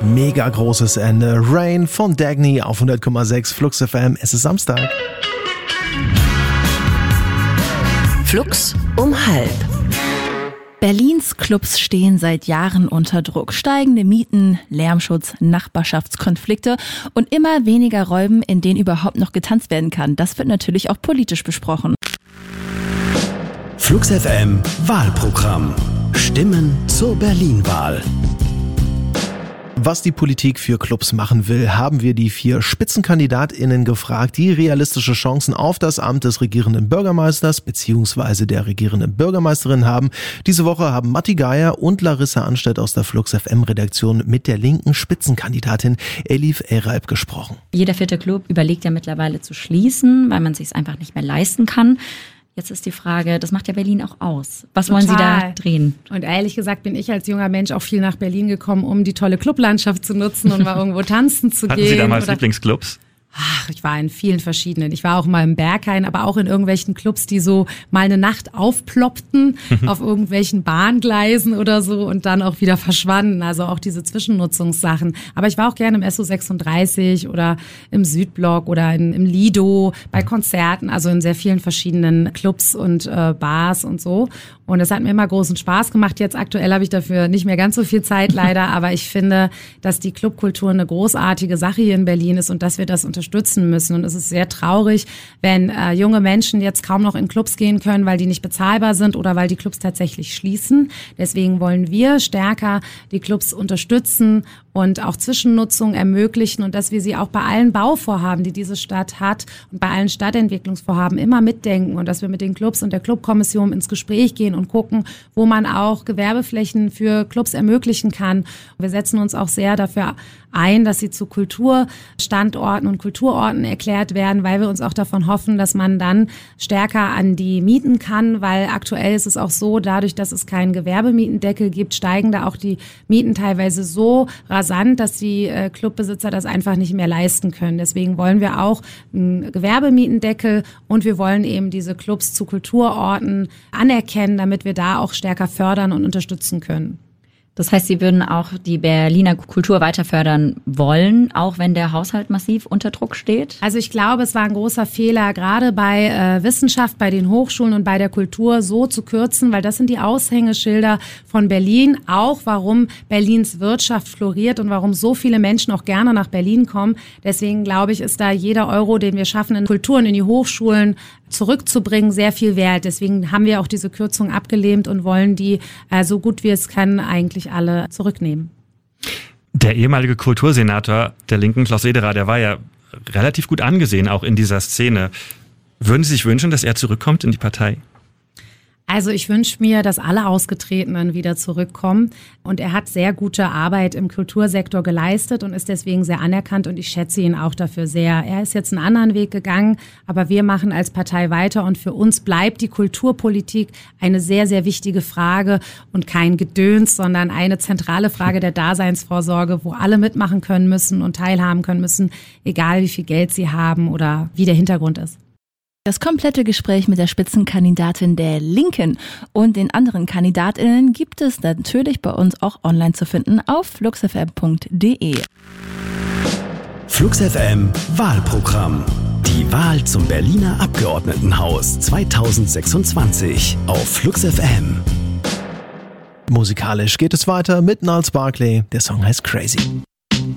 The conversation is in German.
mega großes Ende. Rain von Dagny auf 100,6 Flux FM. Es ist Samstag. Flux um 12:30. Berlins Clubs stehen seit Jahren unter Druck. Steigende Mieten, Lärmschutz, Nachbarschaftskonflikte und immer weniger Räumen, in denen überhaupt noch getanzt werden kann. Das wird natürlich auch politisch besprochen. Flux FM Wahlprogramm. Stimmen zur Berlin-Wahl. Was die Politik für Clubs machen will, haben wir die 4 SpitzenkandidatInnen gefragt, die realistische Chancen auf das Amt des regierenden Bürgermeisters bzw. der regierenden Bürgermeisterin haben. Diese Woche haben Matti Geier und Larissa Anstedt aus der Flux FM-Redaktion mit der linken Spitzenkandidatin Elif Elreib gesprochen. Jeder 4. Club überlegt ja mittlerweile zu schließen, weil man es sich einfach nicht mehr leisten kann. Jetzt ist die Frage, das macht ja Berlin auch aus. Was wollen Sie da drehen? Und ehrlich gesagt bin ich als junger Mensch auch viel nach Berlin gekommen, um die tolle Clublandschaft zu nutzen und mal irgendwo tanzen zu gehen. Hatten Sie damals Lieblingsclubs? Ach, ich war in vielen verschiedenen. Ich war auch mal im Berghain, aber auch in irgendwelchen Clubs, die so mal eine Nacht aufploppten auf irgendwelchen Bahngleisen oder so und dann auch wieder verschwanden. Also auch diese Zwischennutzungssachen. Aber ich war auch gerne im SO36 oder im Südblock oder im Lido bei Konzerten, also in sehr vielen verschiedenen Clubs und Bars und so. Und es hat mir immer großen Spaß gemacht. Jetzt aktuell habe ich dafür nicht mehr ganz so viel Zeit leider, aber ich finde, dass die Clubkultur eine großartige Sache hier in Berlin ist und dass wir das unterstützen müssen. Und es ist sehr traurig, wenn junge Menschen jetzt kaum noch in Clubs gehen können, weil die nicht bezahlbar sind oder weil die Clubs tatsächlich schließen. Deswegen wollen wir stärker die Clubs unterstützen und auch Zwischennutzung ermöglichen und dass wir sie auch bei allen Bauvorhaben, die diese Stadt hat und bei allen Stadtentwicklungsvorhaben immer mitdenken und dass wir mit den Clubs und der Clubkommission ins Gespräch gehen und gucken, wo man auch Gewerbeflächen für Clubs ermöglichen kann. Wir setzen uns auch sehr dafür ein, dass sie zu Kulturstandorten und Kulturorten erklärt werden, weil wir uns auch davon hoffen, dass man dann stärker an die mieten kann, weil aktuell ist es auch so, dadurch, dass es keinen Gewerbemietendeckel gibt, steigen da auch die Mieten teilweise so rasant, dass die Clubbesitzer das einfach nicht mehr leisten können. Deswegen wollen wir auch einen Gewerbemietendeckel und wir wollen eben diese Clubs zu Kulturorten anerkennen, damit wir da auch stärker fördern und unterstützen können. Das heißt, Sie würden auch die Berliner Kultur weiter fördern wollen, auch wenn der Haushalt massiv unter Druck steht? Also ich glaube, es war ein großer Fehler, gerade bei Wissenschaft, bei den Hochschulen und bei der Kultur so zu kürzen, weil das sind die Aushängeschilder von Berlin, auch warum Berlins Wirtschaft floriert und warum so viele Menschen auch gerne nach Berlin kommen. Deswegen glaube ich, ist da jeder Euro, den wir schaffen, in Kultur und in die Hochschulen zurückzubringen, sehr viel wert. Deswegen haben wir auch diese Kürzung abgelehnt und wollen die so gut wir es können eigentlich alle zurücknehmen. Der ehemalige Kultursenator der Linken, Klaus Lederer, der war ja relativ gut angesehen, auch in dieser Szene. Würden Sie sich wünschen, dass er zurückkommt in die Partei? Also ich wünsche mir, dass alle Ausgetretenen wieder zurückkommen und er hat sehr gute Arbeit im Kultursektor geleistet und ist deswegen sehr anerkannt und ich schätze ihn auch dafür sehr. Er ist jetzt einen anderen Weg gegangen, aber wir machen als Partei weiter und für uns bleibt die Kulturpolitik eine sehr, sehr wichtige Frage und kein Gedöns, sondern eine zentrale Frage der Daseinsvorsorge, wo alle mitmachen können müssen und teilhaben können müssen, egal wie viel Geld sie haben oder wie der Hintergrund ist. Das komplette Gespräch mit der Spitzenkandidatin der Linken und den anderen KandidatInnen gibt es natürlich bei uns auch online zu finden auf fluxfm.de. Flux FM Wahlprogramm. Die Wahl zum Berliner Abgeordnetenhaus 2026 auf Flux FM. Musikalisch geht es weiter mit Gnarls Barkley. Der Song heißt Crazy.